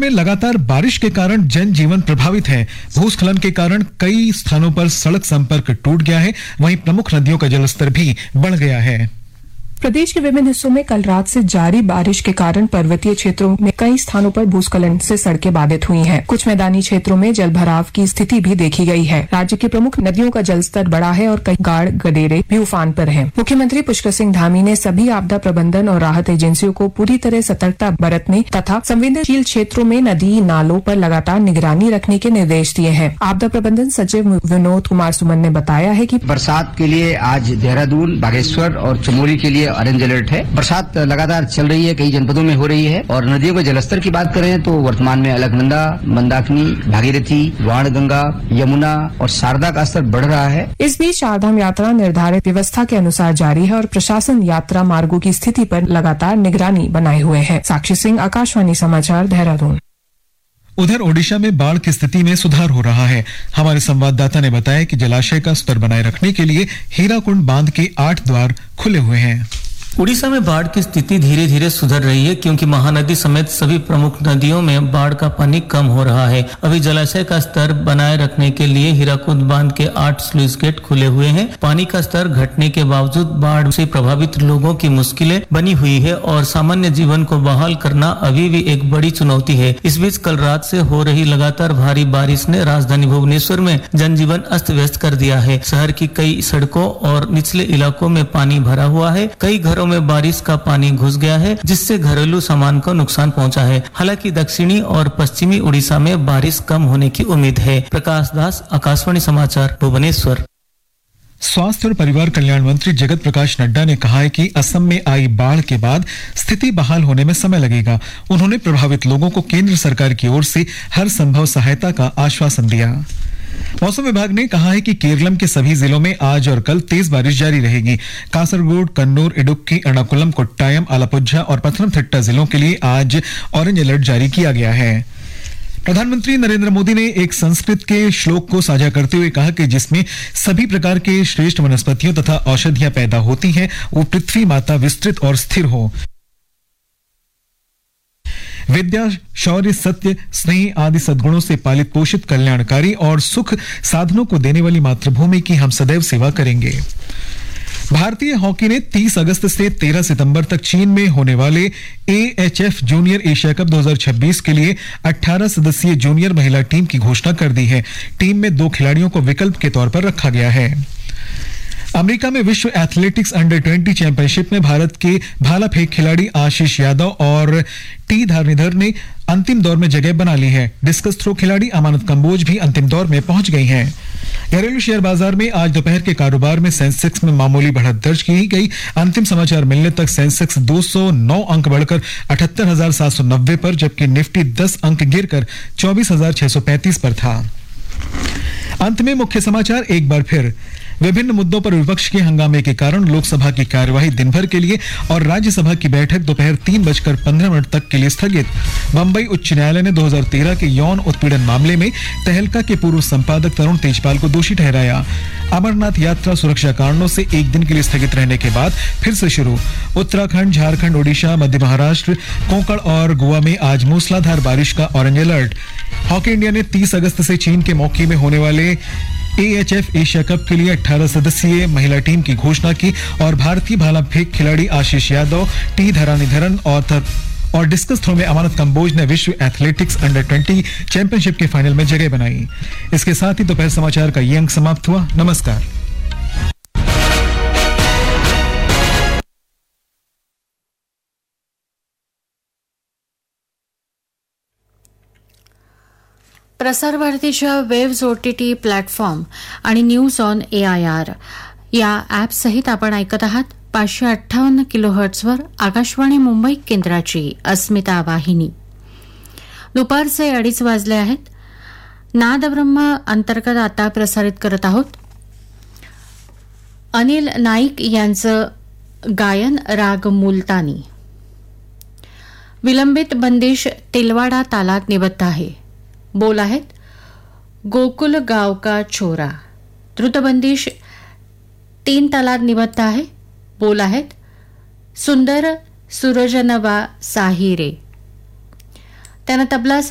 में लगातार बारिश के कारण जनजीवन प्रभावित है। भूस्खलन के कारण कई स्थानों पर सड़क संपर्क टूट गया है। वहीं प्रमुख नदियों का जलस्तर भी बढ़ गया है। प्रदेश के विभिन्न हिस्सों में कल रात से जारी बारिश के कारण पर्वतीय क्षेत्रों में कई स्थानों पर भूस्खलन से सड़कें बाधित हुई हैं। कुछ मैदानी क्षेत्रों में जलभराव की स्थिति भी देखी गई है। राज्य की प्रमुख नदियों का जलस्तर बढ़ा है और कई गाढ़ गडेरे भी उफान पर हैं। मुख्यमंत्री पुष्कर सिंह धामी ने सभी आपदा प्रबंधन और राहत एजेंसियों को पूरी तरह सतर्कता बरतने तथा संवेदनशील क्षेत्रों में नदी नालों पर लगातार निगरानी रखने के निर्देश दिए हैं। आपदा प्रबंधन सचिव विनोद कुमार सुमन ने बताया है कि बरसात के लिए आज देहरादून, बागेश्वर और चमोली के लिए ऑरेंज अलर्ट है। बरसात लगातार चल रही है, कई जनपदों में हो रही है। और नदियों के जलस्तर की बात करें तो वर्तमान में अलकनंदा, मंदाकिनी, भागीरथी, बाणगंगा, यमुना और शारदा का स्तर बढ़ रहा है। इस बीच चारधाम यात्रा निर्धारित व्यवस्था के अनुसार जारी है और प्रशासन यात्रा मार्गों की स्थिति पर लगातार निगरानी बनाए हुए है। साक्षी सिंह, आकाशवाणी समाचार, देहरादून। उधर ओडिशा में बाढ़ की स्थिति में सुधार हो रहा है। हमारे संवाददाता ने बताया कि जलाशय का स्तर बनाए रखने के लिए हीराकुंड बांध के 8 द्वार खुले हुए हैं। उड़ीसा में बाढ़ की स्थिति धीरे धीरे सुधर रही है क्योंकि महानदी समेत सभी प्रमुख नदियों में बाढ़ का पानी कम हो रहा है। अभी जलाशय का स्तर बनाए रखने के लिए हीराकुंड बांध के 8 स्लुइस गेट खुले हुए हैं। पानी का स्तर घटने के बावजूद बाढ़ से प्रभावित लोगों की मुश्किलें बनी हुई है और सामान्य जीवन को बहाल करना अभी भी एक बड़ी चुनौती है। इस बीच कल रात से हो रही लगातार भारी बारिश ने राजधानी भुवनेश्वर में जनजीवन अस्त व्यस्त कर दिया है। शहर की कई सड़कों और निचले इलाकों में पानी भरा हुआ है। कई घरों में बारिश का पानी घुस गया है जिससे घरेलू सामान को नुकसान पहुंचा है। हालांकि दक्षिणी और पश्चिमी उड़ीसा में बारिश कम होने की उम्मीद है। प्रकाश दास, आकाशवाणी समाचार, भुवनेश्वर। स्वास्थ्य और परिवार कल्याण मंत्री जगत प्रकाश नड्डा ने कहा है कि असम में आई बाढ़ के बाद स्थिति बहाल होने में समय लगेगा। उन्होंने प्रभावित लोगों को केंद्र सरकार की ओर से हर संभव सहायता का आश्वासन दिया। मौसम विभाग ने कहा है कि केरलम के सभी जिलों में आज और कल तेज बारिश जारी रहेगी। कासरगोड, कन्नूर, इडुक्की, एर्नाकुलम, कोट्टायम, आलापुझा और पथनमथिट्टा जिलों के लिए आज ऑरेंज अलर्ट जारी किया गया है। प्रधानमंत्री नरेंद्र मोदी ने एक संस्कृत के श्लोक को साझा करते हुए कहा कि जिसमें सभी प्रकार के श्रेष्ठ वनस्पतियों तथा औषधियां पैदा होती हैं, वो पृथ्वी माता विस्तृत और स्थिर हो। विद्या, शौर्य, सत्य, स्नेह आदि सद्गुणों से पालित, पोषित, कल्याणकारी और सुख साधनों को देने वाली मातृभूमि की हम सदैव सेवा करेंगे। भारतीय हॉकी ने 30 अगस्त से 13 सितंबर तक चीन में होने वाले AHF जूनियर एशिया कप 2026 के लिए 18 सदस्यीय जूनियर महिला टीम की घोषणा कर दी है। टीम में 2 खिलाड़ियों को विकल्प के तौर पर रखा गया है। अमेरिका में विश्व एथलेटिक्स अंडर 20 चैंपियनशिप में भारत के भाला फेंक खिलाड़ी आशीष यादव और टी धरणीधर ने अंतिम दौर में जगह बना ली है। डिस्कस थ्रो खिलाड़ी अमानत कंबोज भी अंतिम दौर में पहुंच गई हैं। घरेलू शेयर बाजार में आज दोपहर के कारोबार में सेंसेक्स में मामूली बढ़त दर्ज की गई। अंतिम समाचार मिलने तक सेंसेक्स 209 अंक बढ़कर 78,790 पर, जबकि निफ्टी 10 अंक गिरकर 24,635 पर था। अंत में मुख्य समाचार एक बार फिर। विभिन्न मुद्दों पर विपक्ष के हंगामे के कारण लोकसभा की कार्यवाही दिन भर के लिए और राज्यसभा की बैठक दोपहर 3:15 तक के लिए स्थगित। बंबई उच्च न्यायालय ने 2013 के यौन उत्पीड़न मामले में तहलका के पूर्व संपादक तरुण तेजपाल को दोषी ठहराया। अमरनाथ यात्रा सुरक्षा कारणों से एक दिन के लिए स्थगित रहने के बाद फिर से शुरू। उत्तराखंड, झारखंड, ओडिशा, मध्य महाराष्ट्र, कोंकण और गोवा में आज मूसलाधार बारिश का ऑरेंज अलर्ट। हॉकी इंडिया ने 30 अगस्त से चीन के मौके में होने वाले AHF एशिया कप के लिए 18 सदस्यीय महिला टीम की घोषणा की और भारतीय भाला फेंक खिलाड़ी आशीष यादव, टी धरणीधरन और डिस्कस थ्रो में अमानत कंबोज ने विश्व एथलेटिक्स अंडर 20 चैंपियनशिप के फाइनल में जगह बनाई। इसके साथ ही दोपहर समाचार का ये अंक समाप्त हुआ। नमस्कार। प्रसार भारतीच्या वेव्स OTT प्लॅटफॉर्म आणि न्यूज ऑन AIR या ॲपसहित आपण ऐकत आहात 558 किलोहर्ट्झवर आकाशवाणी मुंबई केंद्राची अस्मिता वाहिनी। दुपारचे 2:30 वाजले आहेत। नादब्रह्म अंतर्गत आता प्रसारित करत आहोत अनिल नाईक यांचं गायन राग मुलतानी। विलंबित बंदिश तिलवाडा तालात निबद्ध आहे। बोल आहेत गोकुल गाव का छोरा। द्रुतबंदिश 3 तालात निबद्ध आहे। बोल आहेत सुंदर सूरजनवा साहिरे। त्यानं तबला